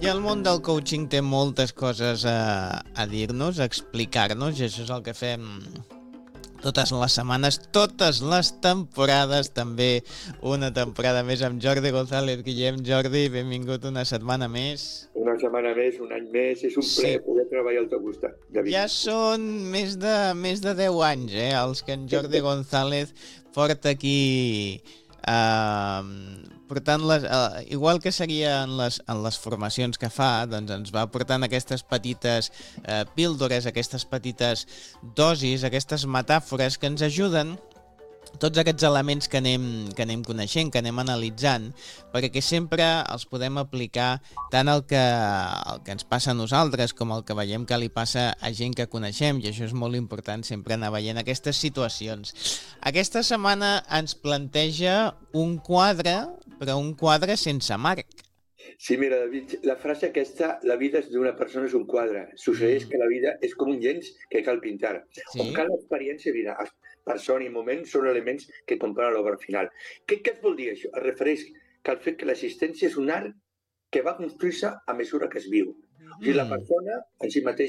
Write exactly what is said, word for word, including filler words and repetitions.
I el món del coaching té moltes coses a, a dir-nos, a explicar-nos, i això és el que fem totes les setmanes, totes les temporades, també una temporada més amb Jordi González. Guillem, Jordi, benvingut una setmana més. Una setmana més, un any més, és un plaer Sí. poder treballar al teu costat, David. Ja són més de, més de deu anys, eh, els que en Jordi González porta aquí eh, portant les, eh, igual que seria en les, en les formacions que fa, doncs ens va portant aquestes petites eh, píldores, aquestes petites dosis, aquestes metàfores que ens ajuden, tots aquests elements que anem, que anem coneixent, que anem analitzant, perquè sempre els podem aplicar tant el que, el que ens passa a nosaltres com el que veiem que li passa a gent que coneixem, i això és molt important sempre anar veient aquestes situacions. Aquesta setmana ens planteja un quadre, però un quadre sense marc. Sí, mira, David, la frase aquesta, la vida d'una persona és un quadre. Succeeix mm. que la vida és com un llenç que cal pintar. Sí? On cada experiència, vida, persona i moment són elements que componen l'obra final. Què, què et vol dir això? Es refereix que al fet que l'existència és un art que va construir-se a mesura que es viu. Mm. O sigui, la persona en si mateix